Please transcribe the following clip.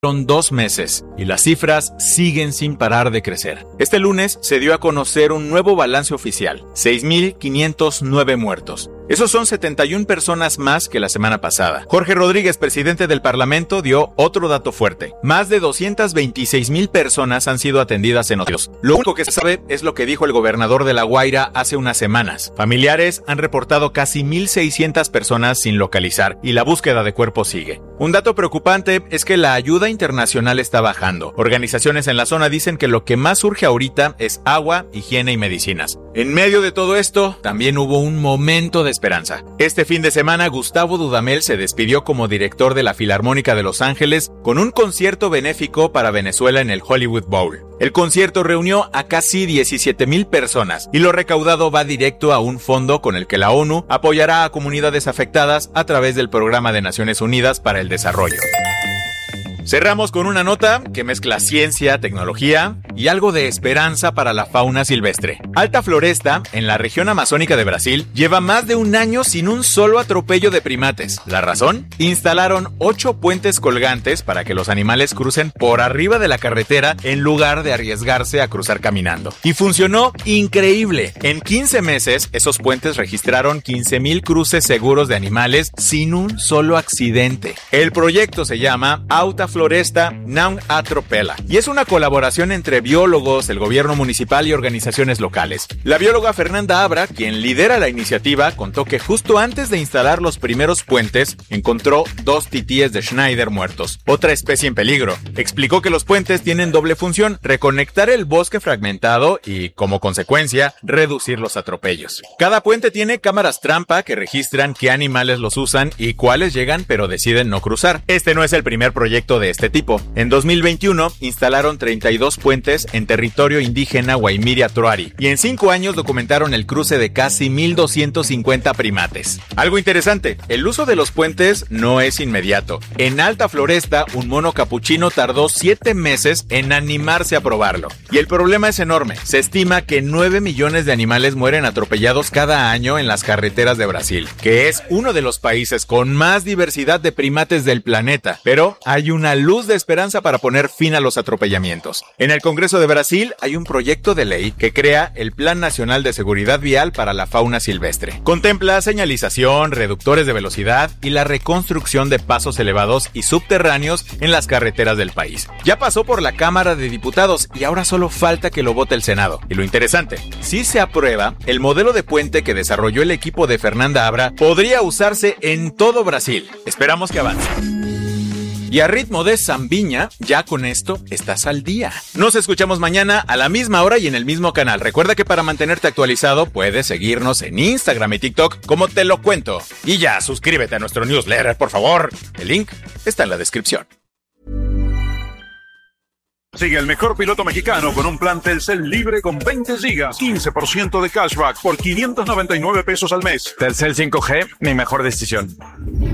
2 meses y las cifras siguen sin parar de crecer. Este lunes se dio a conocer un nuevo balance oficial, 6,509 muertos. Esos son 71 personas más que la semana pasada. Jorge Rodríguez, presidente del Parlamento, dio otro dato fuerte. Más de 226,000 personas han sido atendidas en hospitales. Lo único que se sabe es lo que dijo el gobernador de La Guaira hace unas semanas. Familiares han reportado casi 1,600 personas sin localizar y la búsqueda de cuerpos sigue. Un dato preocupante es que la ayuda internacional está bajando. Organizaciones en la zona dicen que lo que más urge ahorita es agua, higiene y medicinas. En medio de todo esto, también hubo un momento de esperanza. Este fin de semana, Gustavo Dudamel se despidió como director de la Filarmónica de Los Ángeles con un concierto benéfico para Venezuela en el Hollywood Bowl. El concierto reunió a casi 17,000 personas y lo recaudado va directo a un fondo con el que la ONU apoyará a comunidades afectadas a través del Programa de Naciones Unidas para el Desarrollo. Cerramos con una nota que mezcla ciencia, tecnología y algo de esperanza para la fauna silvestre. Alta Floresta, en la región amazónica de Brasil, lleva más de un año sin un solo atropello de primates. ¿La razón? Instalaron 8 puentes colgantes para que los animales crucen por arriba de la carretera en lugar de arriesgarse a cruzar caminando. Y funcionó increíble. En 15 meses, esos puentes registraron 15,000 cruces seguros de animales sin un solo accidente. El proyecto se llama Alta Floresta Não Atropela y es una colaboración entre biólogos, el gobierno municipal y organizaciones locales. La bióloga Fernanda Abra, quien lidera la iniciativa, contó que justo antes de instalar los primeros puentes, encontró 2 titíes de Schneider muertos, otra especie en peligro. Explicó que los puentes tienen doble función: reconectar el bosque fragmentado y, como consecuencia, reducir los atropellos. Cada puente tiene cámaras trampa que registran qué animales los usan y cuáles llegan pero deciden no cruzar. Este no es el primer proyecto de este tipo. En 2021 instalaron 32 puentes en territorio indígena Guaymiria Troari y en 5 años documentaron el cruce de casi 1,250 primates. Algo interesante, el uso de los puentes no es inmediato. En Alta Floresta, un mono capuchino tardó 7 meses en animarse a probarlo. Y el problema es enorme. Se estima que 9 millones de animales mueren atropellados cada año en las carreteras de Brasil, que es uno de los países con más diversidad de primates del planeta. Pero hay una luz de esperanza para poner fin a los atropellamientos. En el Congreso de Brasil hay un proyecto de ley que crea el Plan Nacional de Seguridad Vial para la Fauna Silvestre. Contempla señalización, reductores de velocidad y la reconstrucción de pasos elevados y subterráneos en las carreteras del país. Ya pasó por la Cámara de Diputados y ahora solo falta que lo vote el Senado. Y lo interesante, si se aprueba, el modelo de puente que desarrolló el equipo de Fernanda Abra podría usarse en todo Brasil. Esperamos que avance. Y a ritmo de zambiña, ya con esto estás al día. Nos escuchamos mañana a la misma hora y en el mismo canal. Recuerda que para mantenerte actualizado puedes seguirnos en Instagram y TikTok como Te Lo Cuento. Y ya, suscríbete a nuestro newsletter, por favor. El link está en la descripción. Sigue el mejor piloto mexicano con un plan Telcel libre con 20 gigas, 15% de cashback por 599 pesos al mes. Telcel 5G, mi mejor decisión.